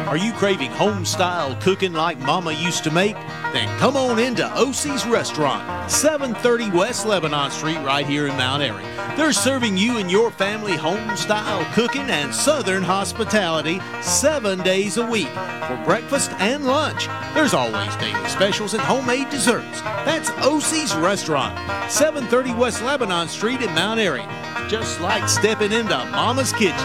Are you craving home-style cooking like Mama used to make? Then come on into OC's Restaurant, 730 West Lebanon Street, right here in Mount Airy. They're serving you and your family home-style cooking and Southern hospitality 7 days a week for breakfast and lunch. There's always daily specials and homemade desserts. That's OC's Restaurant, 730 West Lebanon Street in Mount Airy. Just like stepping into Mama's kitchen.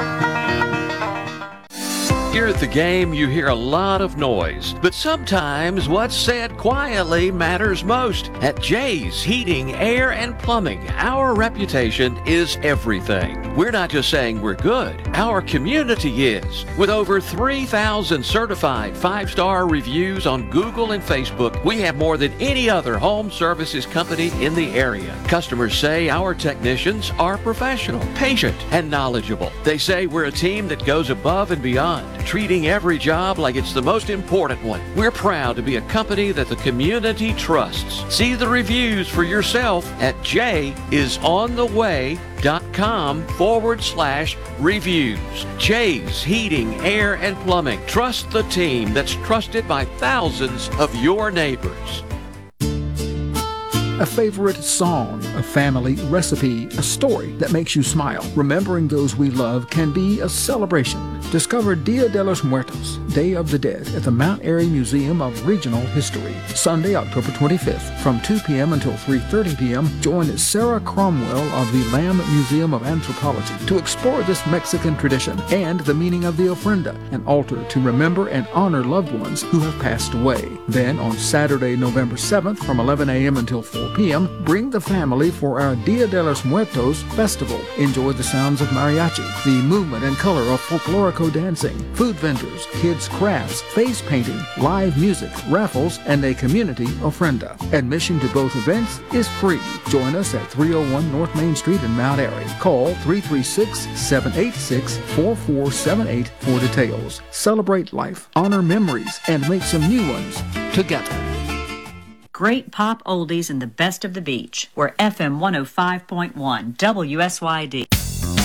Here at the game, you hear a lot of noise, but sometimes what's said quietly matters most. At Jay's Heating, Air, and Plumbing, our reputation is everything. We're not just saying we're good, our community is. With over 3,000 certified 5-star reviews on Google and Facebook, we have more than any other home services company in the area. Customers say our technicians are professional, patient, and knowledgeable. They say we're a team that goes above and beyond, treating every job like it's the most important one. We're proud to be a company that the community trusts. See the reviews for yourself at jayisontheway.com/reviews. Jay's Heating, Air, and Plumbing. Trust the team that's trusted by thousands of your neighbors. A favorite song, a family recipe, a story that makes you smile. Remembering those we love can be a celebration. Discover Dia de los Muertos, Day of the Dead, at the Mount Airy Museum of Regional History. Sunday, October 25th, from 2 p.m. until 3:30 p.m., join Sarah Cromwell of the Lamb Museum of Anthropology to explore this Mexican tradition and the meaning of the ofrenda, an altar to remember and honor loved ones who have passed away. Then, on Saturday, November 7th, from 11 a.m. until 4 p.m., bring the family for our Dia de los Muertos festival. Enjoy the sounds of mariachi, the movement and color of folklorico dancing, food vendors, kids' crafts, face painting, live music, raffles, and a community ofrenda. Admission to both events is free. Join us at 301 North Main Street in Mount Airy. Call 336-786-4478 for details. Celebrate life, honor memories, and make some new ones together. Great pop oldies and the best of the beach. We're FM 105.1 WSYD.